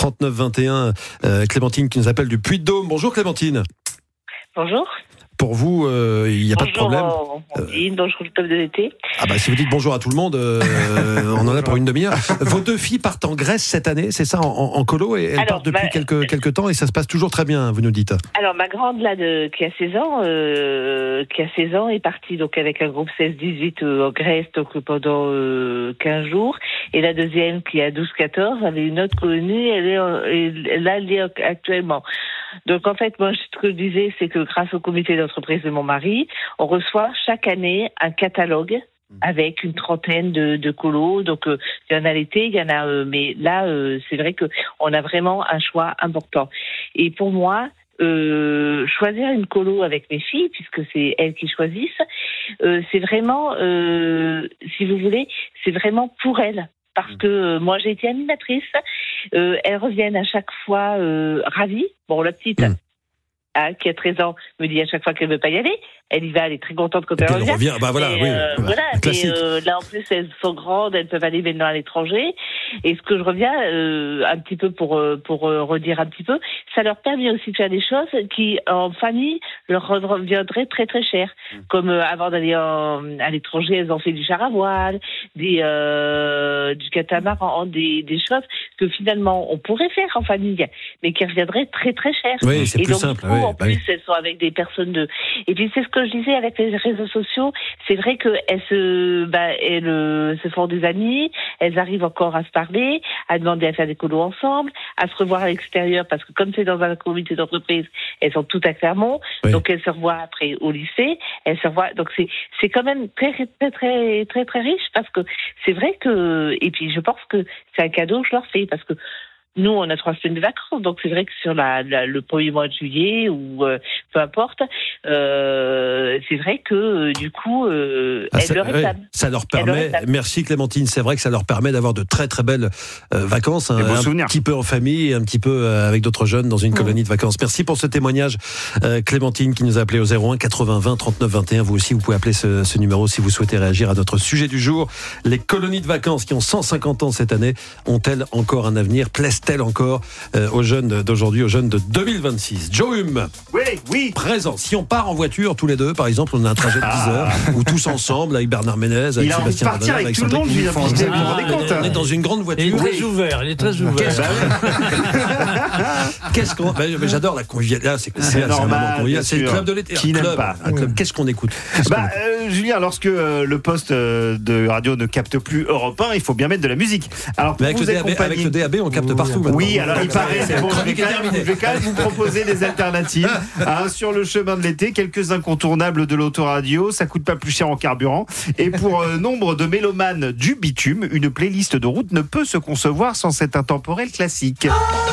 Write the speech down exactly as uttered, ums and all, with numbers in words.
trente-neuf vingt et un. Euh, Clémentine qui nous appelle du Puy-de-Dôme. Bonjour Clémentine. Bonjour. Pour vous, il euh, n'y a bonjour, pas de problème. Bonjour, bonjour le peuple de l'été. Ah bah si vous dites bonjour à tout le monde, euh, on en a pour une demi-heure. Vos deux filles partent en Grèce cette année, c'est ça, en, en colo, et elles alors, partent depuis bah, quelques, quelques temps et ça se passe toujours très bien, vous nous dites. Alors ma grande là de, qui a seize ans, euh, qui a seize ans est partie donc avec un groupe seize dix-huit euh, en Grèce donc pendant euh, quinze jours, et la deuxième qui a douze quatorze avait une autre colonie, elle est, elle, là elle est actuellement. Donc en fait, moi ce que je disais, c'est que grâce au comité d'entreprise de mon mari, on reçoit chaque année un catalogue avec une trentaine de, de colos. Donc euh, il y en a l'été, il y en a, euh, mais là euh, c'est vrai que on a vraiment un choix important. Et pour moi, euh, choisir une colo avec mes filles, puisque c'est elles qui choisissent, euh, c'est vraiment, euh, si vous voulez, c'est vraiment pour elles. Parce que euh, moi j'ai été animatrice, euh, elles reviennent à chaque fois euh, ravies. Bon, la petite, mmh. hein, qui a treize ans, me dit à chaque fois qu'elle ne veut pas y aller. Elle y va, elle est très contente quand elle revient. revient. Bah voilà, et, oui, euh, voilà. Et, euh, là en plus elles sont grandes, elles peuvent aller maintenant à l'étranger. Et ce que je reviens euh, un petit peu pour pour euh, redire un petit peu, ça leur permet aussi de faire des choses qui en famille leur reviendraient très très cher. Mmh. Comme euh, avant d'aller en, à l'étranger, elles ont fait du char à voile, des euh, du catamaran, des des choses que finalement on pourrait faire en famille, mais qui reviendraient très très cher. Oui, c'est et plus donc, simple. Du coup, oui, en bah plus, oui. elles sont avec des personnes de. Et puis c'est ce que je disais avec les réseaux sociaux. C'est vrai que elles se, bah, elles euh, se font des amis. Elles arrivent encore à se parler, à demander à faire des colos ensemble, à se revoir à l'extérieur parce que comme c'est dans un comité d'entreprise, elles sont toutes à Clermont, oui. Donc elles se revoient après au lycée. Elles se revoient. Donc c'est c'est quand même très très très très très riche parce que c'est vrai que et puis je pense que c'est un cadeau que je leur fais parce que. Nous, on a trois semaines de vacances, donc c'est vrai que sur la, la, le premier mois de juillet ou euh, peu importe, euh, c'est vrai que euh, du coup, euh, ah, elles le réclament. Ouais, ça leur permet. Merci Clémentine, c'est vrai que ça leur permet d'avoir de très très belles euh, vacances, hein, un souvenirs. Petit peu en famille, et un petit peu euh, avec d'autres jeunes dans une colonie mmh. de vacances. Merci pour ce témoignage, euh, Clémentine, qui nous a appelé au zéro un quatre-vingts vingt trente-neuf vingt et un. Vous aussi, vous pouvez appeler ce, ce numéro si vous souhaitez réagir à notre sujet du jour. Les colonies de vacances qui ont cent cinquante ans cette année ont-elles encore un avenir? Plaisent-elles encore euh, aux jeunes d'aujourd'hui, aux jeunes de deux mille vingt-six? Joe Hume, oui, oui. présent. Si on part en voiture tous les deux, par exemple, on a un trajet de dix heures, ou tous ensemble avec Bernard Ménez, avec il Sébastien a envie de partir Radin, avec tout le monde, vous vous rendez compte? On est dans une grande voiture. Il est très ouvert, il est très ouvert. Qu'est-ce qu'on... Qu'est-ce qu'on... Ben, j'adore la convivialité. C'est, c'est, c'est normal, c'est, c'est le club de l'été. Qui un n'aime club, pas un club. Qu'est-ce qu'on écoute? Qu'est-ce bah, qu'on... Euh, Julien, lorsque euh, le poste euh, de radio ne capte plus Europe un, il faut bien mettre de la musique. Alors, pour avec, vous le D A B, accompagner... avec le D A B, on capte partout. Maintenant. Oui, alors il paraît, c'est bon, je vais, quand même, je vais quand même vous proposer des alternatives. Hein, sur le chemin de l'été, quelques incontournables de l'autoradio, ça coûte pas plus cher en carburant. Et pour euh, nombre de mélomanes du bitume, une playlist de route ne peut se concevoir sans cet intemporel classique.